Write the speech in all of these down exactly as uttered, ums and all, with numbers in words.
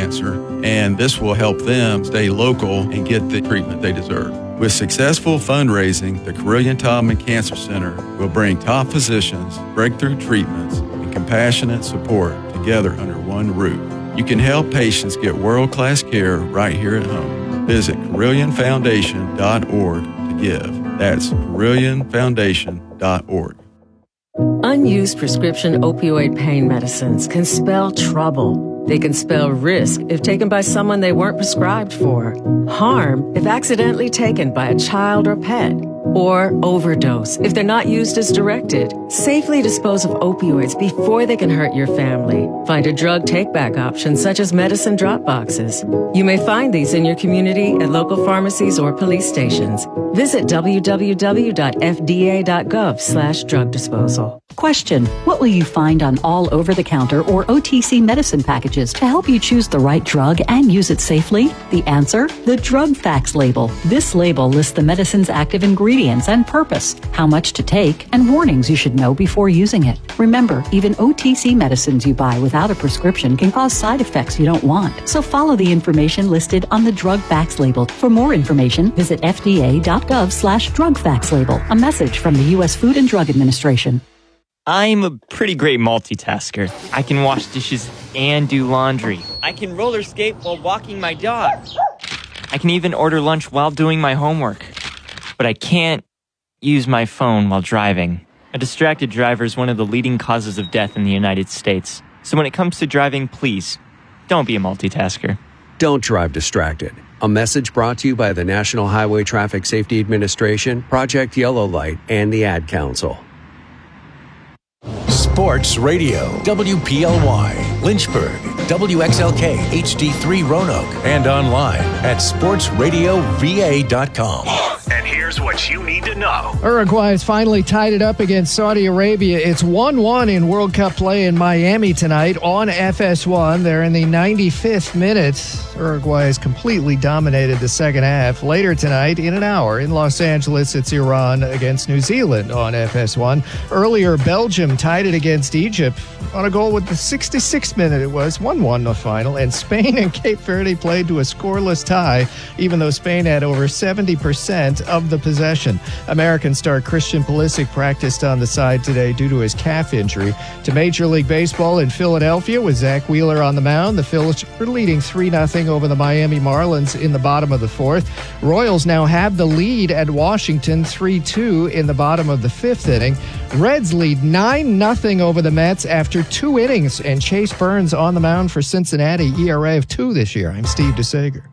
cancer, and this will help them stay local and get the treatment they deserve. With successful fundraising, the Carilion Taubman Cancer Center will bring top physicians, breakthrough treatments, and compassionate support together under one roof. You can help patients get world-class care right here at home. Visit Carilion Foundation dot org to give. That's Carilion Foundation dot org. Unused prescription opioid pain medicines can spell trouble. They can spell risk if taken by someone they weren't prescribed for, harm if accidentally taken by a child or pet, or overdose if they're not used as directed. Safely dispose of opioids before they can hurt your family. Find a drug take-back option such as medicine drop boxes. You may find these in your community at local pharmacies or police stations. Visit w w w dot f d a dot gov slash drug disposal. Question: what will you find on all over-the-counter or O T C medicine packages to help you choose the right drug and use it safely? The answer: the Drug Facts label. This label lists the medicine's active ingredients and purpose, how much to take, and warnings you should know before using it. Remember, even O T C medicines you buy without a prescription can cause side effects you don't want. So follow the information listed on the Drug Facts label. For more information, visit f d a dot gov slash drug facts label. A message from the U S Food and Drug Administration. I'm a pretty great multitasker. I can wash dishes and do laundry. I can roller skate while walking my dog. I can even order lunch while doing my homework. But I can't use my phone while driving. A distracted driver is one of the leading causes of death in the United States. So when it comes to driving, please, don't be a multitasker. Don't drive distracted. A message brought to you by the National Highway Traffic Safety Administration, Project Yellow Light, and the Ad Council. Sports Radio, W P L Y, Lynchburg, W X L K, H D three Roanoke, and online at sports radio v a dot com. And here's what you need to know. Uruguay has finally tied it up against Saudi Arabia. It's one one in World Cup play in Miami tonight on F S one. They're in the ninety-fifth minute. Uruguay has completely dominated the second half. Later tonight, in an hour, in Los Angeles, it's Iran against New Zealand on F S one. Earlier, Belgium tied it against Egypt on a goal with the sixty-sixth minute. It was one one the final. And Spain and Cape Verde played to a scoreless tie, even though Spain had over seventy percent of the possession. American star Christian Pulisic practiced on the side today due to his calf injury. To Major League Baseball in Philadelphia with Zach Wheeler on the mound. The Phillies are leading three nothing over the Miami Marlins in the bottom of the fourth. Royals now have the lead at Washington three two in the bottom of the fifth inning. Reds lead nine nothing over the Mets after two innings, and Chase Burns on the mound for Cincinnati, E R A of two this year. I'm Steve DeSager.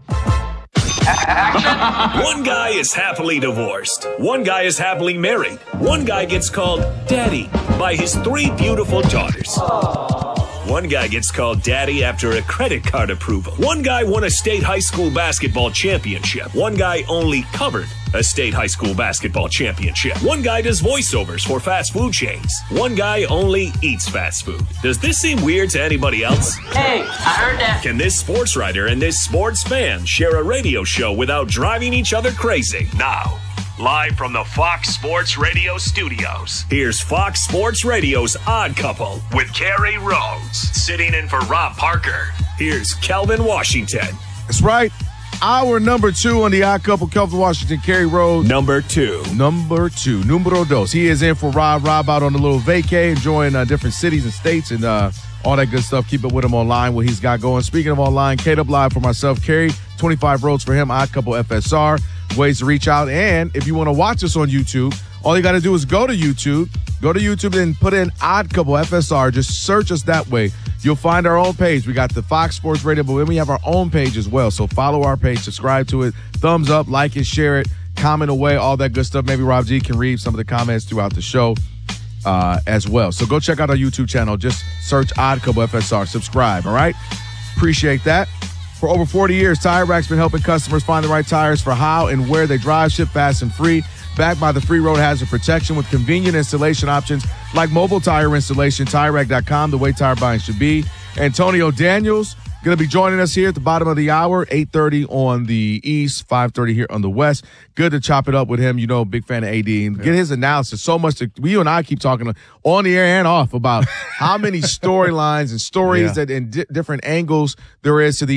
One guy is happily divorced. One guy is happily married. One guy gets called Daddy by his three beautiful daughters. One guy gets called Daddy after a credit card approval. One guy won a state high school basketball championship. One guy only covered a state high school basketball championship. One guy does voiceovers for fast food chains. One guy only eats fast food. Does this seem weird to anybody else? Hey, I heard that. Can this sports writer and this sports fan share a radio show without driving each other crazy? Now, live from the Fox Sports Radio studios, here's Fox Sports Radio's Odd Couple with Kerry Rhodes. Sitting in for Rob Parker, here's Kelvin Washington. That's right. Hour number two on the Odd Couple, Kelvin Washington, Kerry Rhodes. Number two. Number two. Numero dos. He is in for Rob. Rob out on a little vacay, enjoying uh, different cities and states and uh, all that good stuff. Keep it with him online, what he's got going. Speaking of online, K-Dub Live for myself, Kerry, twenty-five roads for him, Odd Couple F S R. Ways to reach out. And if you want to watch us on YouTube, all you got to do is go to YouTube. Go to YouTube and put in Odd Couple F S R. Just search us that way. You'll find our own page. We got the Fox Sports Radio, but then we have our own page as well. So follow our page, subscribe to it, thumbs up, like it, share it, comment away, all that good stuff. Maybe Rob G can read some of the comments throughout the show uh, as well. So go check out our YouTube channel. Just search Odd Couple F S R. Subscribe, all right? Appreciate that. For over forty years, Tire Rack's been helping customers find the right tires for how and where they drive, ship fast and free. Backed by the free road hazard protection with convenient installation options like mobile tire installation, tire rack dot com, the way tire buying should be. Antonio Daniels going to be joining us here at the bottom of the hour, eight thirty on the East, five thirty here on the West. Good to chop it up with him. You know, big fan of A D. And yeah. Get his analysis. So much to, you and I keep talking on the air and off about how many storylines and stories yeah. that and di- different angles there is to the